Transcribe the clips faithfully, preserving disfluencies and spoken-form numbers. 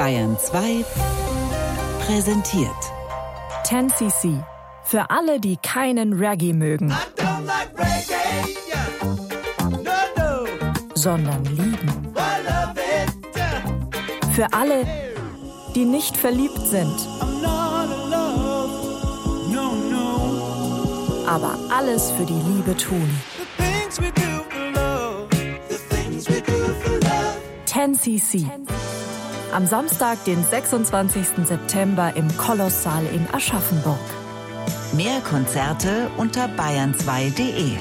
Bayern zwei präsentiert zehn Cc. Für alle, die keinen Reggae mögen, like reggae, yeah. no, no. sondern lieben. I love it, yeah. Für alle, die nicht verliebt sind, I'm not in love, no, no. aber alles für die Liebe tun. The things we do for love, the things we do for love. zehn Cc. Am Samstag, den sechsundzwanzigsten September im Kolosssaal in Aschaffenburg. Mehr Konzerte unter bayern zwei punkt de.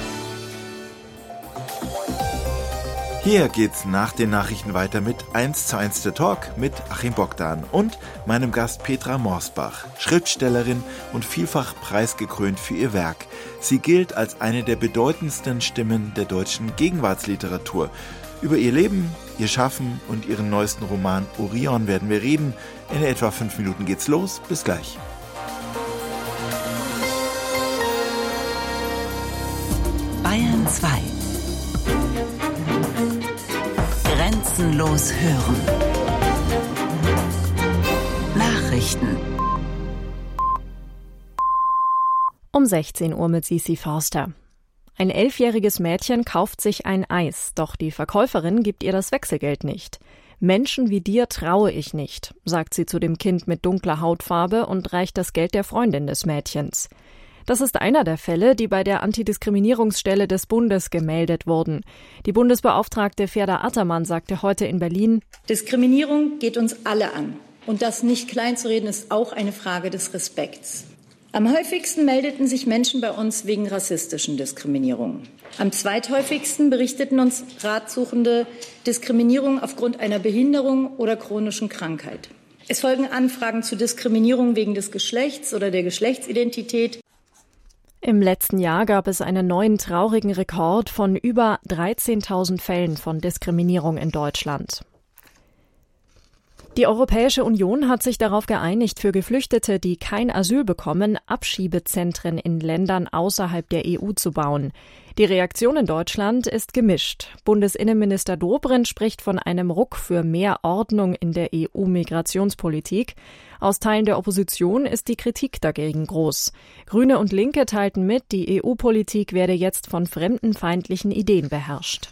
Hier geht's nach den Nachrichten weiter mit eins zu eins der Talk mit Achim Bogdan und meinem Gast Petra Morsbach, Schriftstellerin und vielfach preisgekrönt für ihr Werk. Sie gilt als eine der bedeutendsten Stimmen der deutschen Gegenwartsliteratur. Über ihr Leben, ihr Schaffen und ihren neuesten Roman Orion werden wir reden. In etwa fünf Minuten geht's los. Bis gleich. Bayern zwei. Grenzenlos hören. Nachrichten. Um sechzehn Uhr mit Sisi Forster. Ein elfjähriges Mädchen kauft sich ein Eis, doch die Verkäuferin gibt ihr das Wechselgeld nicht. Menschen wie dir traue ich nicht, sagt sie zu dem Kind mit dunkler Hautfarbe und reicht das Geld der Freundin des Mädchens. Das ist einer der Fälle, die bei der Antidiskriminierungsstelle des Bundes gemeldet wurden. Die Bundesbeauftragte Ferda Attermann sagte heute in Berlin: Diskriminierung geht uns alle an. Und das nicht kleinzureden ist auch eine Frage des Respekts. Am häufigsten meldeten sich Menschen bei uns wegen rassistischen Diskriminierungen. Am zweithäufigsten berichteten uns Ratsuchende Diskriminierung aufgrund einer Behinderung oder chronischen Krankheit. Es folgen Anfragen zu Diskriminierung wegen des Geschlechts oder der Geschlechtsidentität. Im letzten Jahr gab es einen neuen traurigen Rekord von über dreizehntausend Fällen von Diskriminierung in Deutschland. Die Europäische Union hat sich darauf geeinigt, für Geflüchtete, die kein Asyl bekommen, Abschiebezentren in Ländern außerhalb der E U zu bauen. Die Reaktion in Deutschland ist gemischt. Bundesinnenminister Dobrindt spricht von einem Ruck für mehr Ordnung in der E U-Migrationspolitik. Aus Teilen der Opposition ist die Kritik dagegen groß. Grüne und Linke teilten mit, die E U-Politik werde jetzt von fremdenfeindlichen Ideen beherrscht.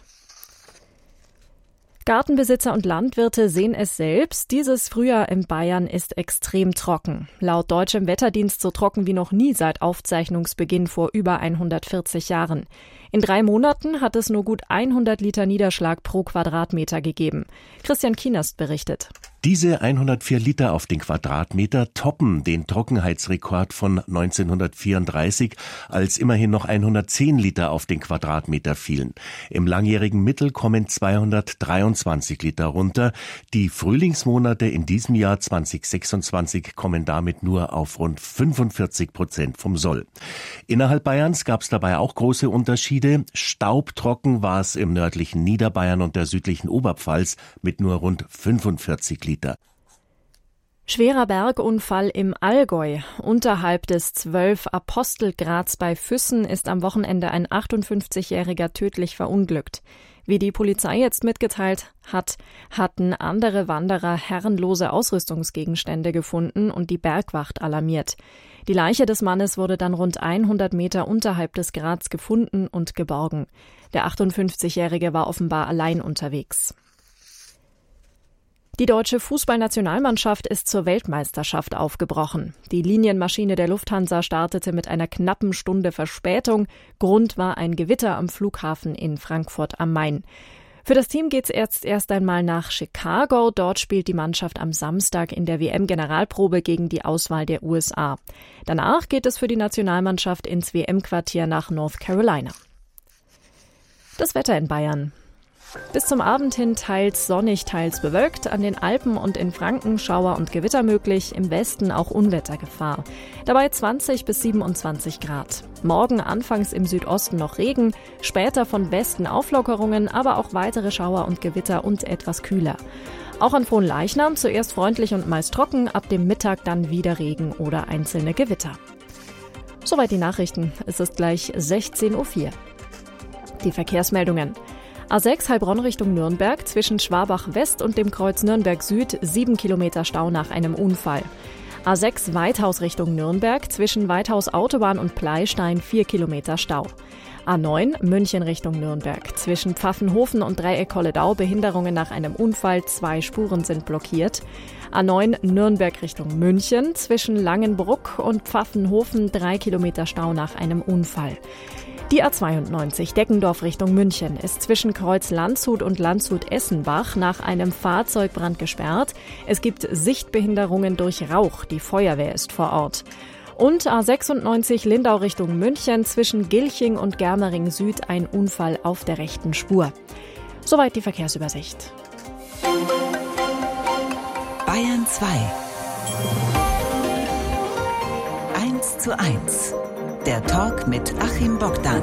Gartenbesitzer und Landwirte sehen es selbst, dieses Frühjahr in Bayern ist extrem trocken. Laut deutschem Wetterdienst so trocken wie noch nie seit Aufzeichnungsbeginn vor über hundertvierzig Jahren. In drei Monaten hat es nur gut hundert Liter Niederschlag pro Quadratmeter gegeben. Christian Kienast berichtet. Diese hundertvier Liter auf den Quadratmeter toppen den Trockenheitsrekord von neunzehnhundertvierunddreißig, als immerhin noch hundertzehn Liter auf den Quadratmeter fielen. Im langjährigen Mittel kommen zweihundertdreiundzwanzig Liter runter. Die Frühlingsmonate in diesem Jahr zweitausendsechsundzwanzig kommen damit nur auf rund fünfundvierzig Prozent vom Soll. Innerhalb Bayerns gab es dabei auch große Unterschiede. Staubtrocken war es im nördlichen Niederbayern und der südlichen Oberpfalz mit nur rund fünfundvierzig Liter. Schwerer Bergunfall im Allgäu. Unterhalb des zwölf Apostelgrads bei Füssen ist am Wochenende ein achtundfünfzigjähriger tödlich verunglückt. Wie die Polizei jetzt mitgeteilt hat, hatten andere Wanderer herrenlose Ausrüstungsgegenstände gefunden und die Bergwacht alarmiert. Die Leiche des Mannes wurde dann rund hundert Meter unterhalb des Grads gefunden und geborgen. Der achtundfünfzigjährige war offenbar allein unterwegs. Die deutsche Fußballnationalmannschaft ist zur Weltmeisterschaft aufgebrochen. Die Linienmaschine der Lufthansa startete mit einer knappen Stunde Verspätung. Grund war ein Gewitter am Flughafen in Frankfurt am Main. Für das Team geht's jetzt erst einmal nach Chicago. Dort spielt die Mannschaft am Samstag in der W M-Generalprobe gegen die Auswahl der U S A. Danach geht es für die Nationalmannschaft ins W M-Quartier nach North Carolina. Das Wetter in Bayern. Bis zum Abend hin teils sonnig, teils bewölkt. An den Alpen und in Franken Schauer und Gewitter möglich, im Westen auch Unwettergefahr. Dabei zwanzig bis siebenundzwanzig Grad. Morgen anfangs im Südosten noch Regen, später von Westen Auflockerungen, aber auch weitere Schauer und Gewitter und etwas kühler. Auch an Fronleichnam zuerst freundlich und meist trocken, ab dem Mittag dann wieder Regen oder einzelne Gewitter. Soweit die Nachrichten. Es ist gleich sechzehn Uhr vier. Die Verkehrsmeldungen. A sechs Heilbronn Richtung Nürnberg zwischen Schwabach West und dem Kreuz Nürnberg Süd sieben Kilometer Stau nach einem Unfall. A sechs Weithaus Richtung Nürnberg zwischen Weithaus Autobahn und Pleistein vier Kilometer Stau. A neun München Richtung Nürnberg zwischen Pfaffenhofen und Dreieck Kolledau Behinderungen nach einem Unfall, zwei Spuren sind blockiert. A neun Nürnberg Richtung München zwischen Langenbruck und Pfaffenhofen drei Kilometer Stau nach einem Unfall. Die A zweiundneunzig Deckendorf Richtung München ist zwischen Kreuz Landshut und Landshut-Essenbach nach einem Fahrzeugbrand gesperrt. Es gibt Sichtbehinderungen durch Rauch. Die Feuerwehr ist vor Ort. Und A sechsundneunzig Lindau Richtung München zwischen Gilching und Germering Süd ein Unfall auf der rechten Spur. Soweit die Verkehrsübersicht. Bayern zwei. eins zu eins. Der Talk mit Achim Bogdan.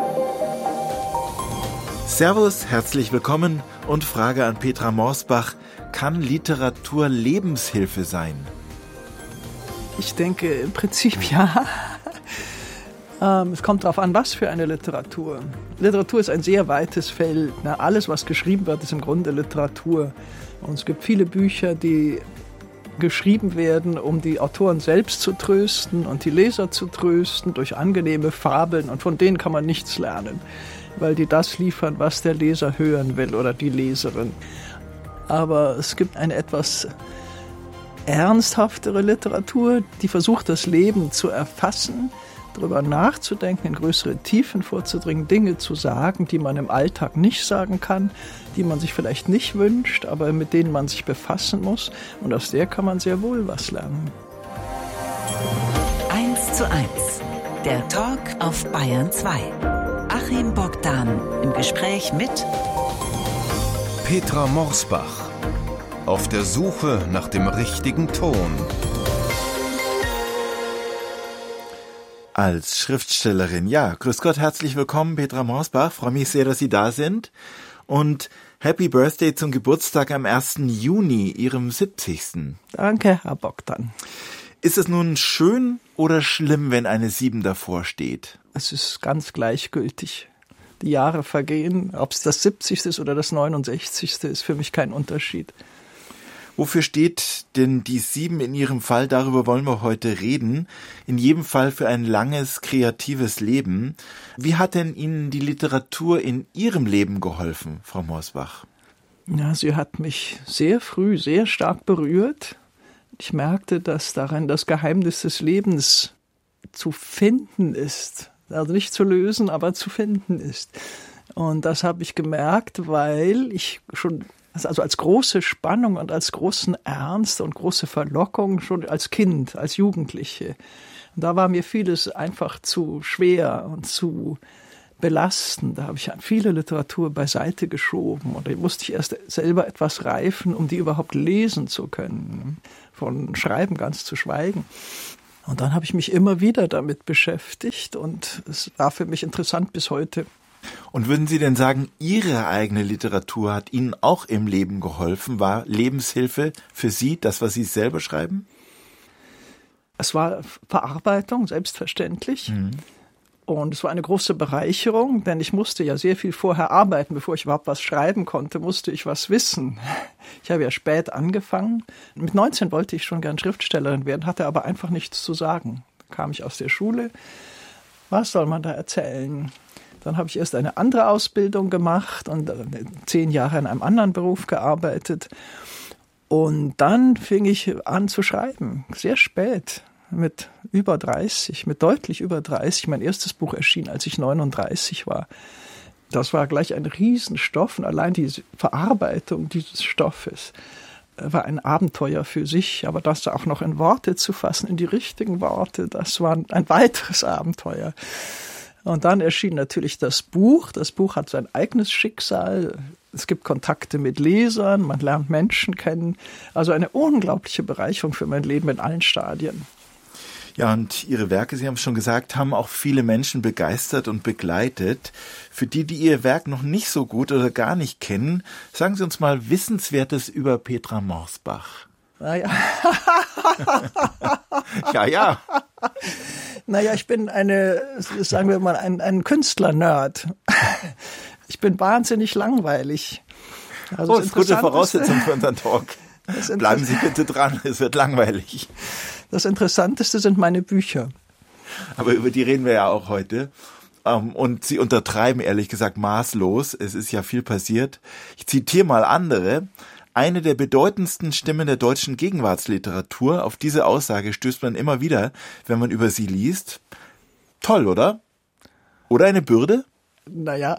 Servus, herzlich willkommen und Frage an Petra Morsbach. Kann Literatur Lebenshilfe sein? Ich denke im Prinzip ja. ähm, es kommt darauf an, was für eine Literatur. Literatur ist ein sehr weites Feld. Na, alles, was geschrieben wird, ist im Grunde Literatur. Und es gibt viele Bücher, die geschrieben werden, um die Autoren selbst zu trösten und die Leser zu trösten durch angenehme Fabeln. Und von denen kann man nichts lernen, weil die das liefern, was der Leser hören will oder die Leserin. Aber es gibt eine etwas ernsthaftere Literatur, die versucht, das Leben zu erfassen, darüber nachzudenken, in größere Tiefen vorzudringen, Dinge zu sagen, die man im Alltag nicht sagen kann, die man sich vielleicht nicht wünscht, aber mit denen man sich befassen muss. Und aus der kann man sehr wohl was lernen. eins zu eins. Der Talk auf Bayern zwei. Achim Bogdan im Gespräch mit Petra Morsbach. Auf der Suche nach dem richtigen Ton. Als Schriftstellerin, ja, grüß Gott, herzlich willkommen, Petra Morsbach. Freue mich sehr, dass Sie da sind. Und Happy Birthday zum Geburtstag am ersten Juni, Ihrem siebzigsten Danke, Herr Bogdan. Ist es nun schön oder schlimm, wenn eine sieben davor steht? Es ist ganz gleichgültig. Die Jahre vergehen, ob es das siebzigste ist oder das neunundsechzigste ist für mich kein Unterschied. Wofür steht denn die sieben in Ihrem Fall? Darüber wollen wir heute reden. In jedem Fall für ein langes, kreatives Leben. Wie hat denn Ihnen die Literatur in Ihrem Leben geholfen, Frau Morsbach? Ja, sie hat mich sehr früh, sehr stark berührt. Ich merkte, dass darin das Geheimnis des Lebens zu finden ist. Also nicht zu lösen, aber zu finden ist. Und das habe ich gemerkt, weil ich schon also als große Spannung und als großen Ernst und große Verlockung schon als Kind, als Jugendliche. Und da war mir vieles einfach zu schwer und zu belastend. Da habe ich viele Literatur beiseite geschoben und da musste ich erst selber etwas reifen, um die überhaupt lesen zu können. Von Schreiben ganz zu schweigen. Und dann habe ich mich immer wieder damit beschäftigt und es war für mich interessant bis heute. Und würden Sie denn sagen, Ihre eigene Literatur hat Ihnen auch im Leben geholfen? War Lebenshilfe für Sie das, was Sie selber schreiben? Es war Verarbeitung, selbstverständlich. Mhm. Und es war eine große Bereicherung, denn ich musste ja sehr viel vorher arbeiten. Bevor ich überhaupt was schreiben konnte, musste ich was wissen. Ich habe ja spät angefangen. Mit neunzehn wollte ich schon gern Schriftstellerin werden, hatte aber einfach nichts zu sagen. Da kam ich aus der Schule. Was soll man da erzählen? Dann habe ich erst eine andere Ausbildung gemacht und zehn Jahre in einem anderen Beruf gearbeitet. Und dann fing ich an zu schreiben, sehr spät, mit über dreißig, mit deutlich über dreißig. Mein erstes Buch erschien, als ich neununddreißig war. Das war gleich ein Riesenstoff und allein die Verarbeitung dieses Stoffes war ein Abenteuer für sich. Aber das auch noch in Worte zu fassen, in die richtigen Worte, das war ein weiteres Abenteuer. Und dann erschien natürlich das Buch. Das Buch hat sein eigenes Schicksal. Es gibt Kontakte mit Lesern, man lernt Menschen kennen. Also eine unglaubliche Bereicherung für mein Leben in allen Stadien. Ja, und Ihre Werke, Sie haben es schon gesagt, haben auch viele Menschen begeistert und begleitet. Für die, die Ihr Werk noch nicht so gut oder gar nicht kennen, sagen Sie uns mal Wissenswertes über Petra Morsbach. Naja. ja, ja. Naja, ich bin eine, sagen wir mal, ein, ein Künstler-Nerd. Ich bin wahnsinnig langweilig. Also oh, das ist gute Voraussetzung für unseren Talk. Bleiben Sie bitte dran, es wird langweilig. Das Interessanteste sind meine Bücher. Aber über die reden wir ja auch heute. Und Sie untertreiben ehrlich gesagt maßlos. Es ist ja viel passiert. Ich zitiere mal andere. Eine der bedeutendsten Stimmen der deutschen Gegenwartsliteratur. Auf diese Aussage stößt man immer wieder, wenn man über sie liest. Toll, oder? Oder eine Bürde? Naja,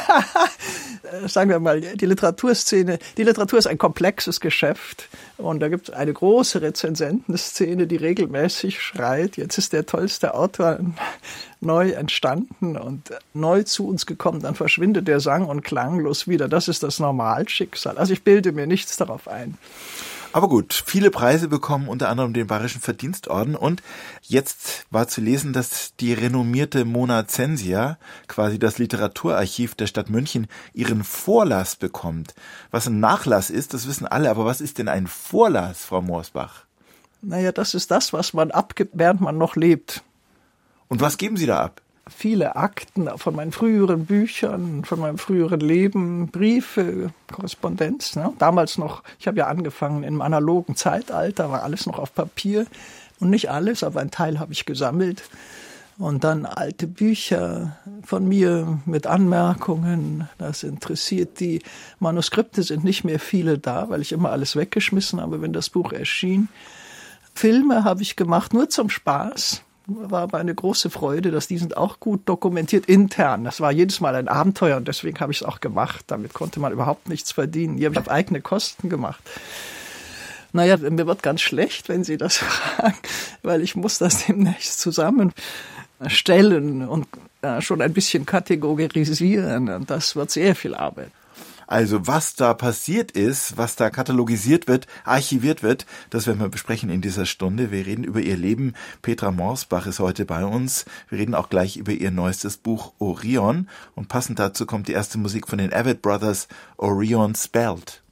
sagen wir mal, die Literaturszene, die Literatur ist ein komplexes Geschäft und da gibt es eine große Rezensentenszene, die regelmäßig schreit, jetzt ist der tollste Autor neu entstanden und neu zu uns gekommen, dann verschwindet der sang- und klanglos wieder. Das ist das Normalschicksal. Also ich bilde mir nichts darauf ein. Aber gut, viele Preise bekommen, unter anderem den Bayerischen Verdienstorden. Und jetzt war zu lesen, dass die renommierte Mona Zensia, quasi das Literaturarchiv der Stadt München, ihren Vorlass bekommt. Was ein Nachlass ist, das wissen alle. Aber was ist denn ein Vorlass, Frau Morsbach? Naja, das ist das, was man abgibt, während man noch lebt. Und was geben Sie da ab? Viele Akten von meinen früheren Büchern, von meinem früheren Leben, Briefe, Korrespondenz. Ne? Damals noch, ich habe ja angefangen im analogen Zeitalter, war alles noch auf Papier. Und nicht alles, aber ein Teil habe ich gesammelt. Und dann alte Bücher von mir mit Anmerkungen. Das interessiert die Manuskripte, sind nicht mehr viele da, weil ich immer alles weggeschmissen habe, wenn das Buch erschien. Filme habe ich gemacht, nur zum Spaß. War aber eine große Freude, dass die sind auch gut dokumentiert intern. Das war jedes Mal ein Abenteuer und deswegen habe ich es auch gemacht. Damit konnte man überhaupt nichts verdienen. Ich habe eigene Kosten gemacht. Naja, mir wird ganz schlecht, wenn Sie das fragen, weil ich muss das demnächst zusammenstellen und äh, schon ein bisschen kategorisieren. Und das wird sehr viel Arbeit. Also was da passiert ist, was da katalogisiert wird, archiviert wird, das werden wir besprechen in dieser Stunde. Wir reden über ihr Leben. Petra Morsbach ist heute bei uns. Wir reden auch gleich über ihr neuestes Buch Orion. Und passend dazu kommt die erste Musik von den Avett Brothers, Orion Spelled.